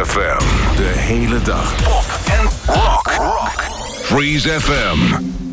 FM. De hele dag pop en rock. Freeze FM.